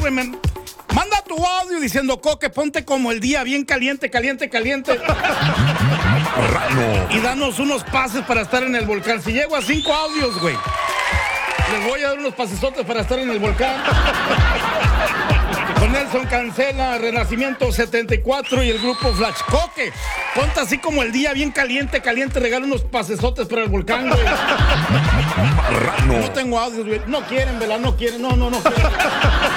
güey. Manda tu audio diciendo, Coque, ponte como el día bien caliente. Y danos unos pases para estar en el volcán. Si llego a 5 audios, güey, les voy a dar unos pasesotes para estar en el volcán. Con Nelson Cancela, Renacimiento 74 y el grupo Flash. Coque, ponte así como el día bien caliente, regala unos pasesotes para el volcán, güey. No tengo audios, güey. No quieren, ¿verdad? No quieren. No quieren.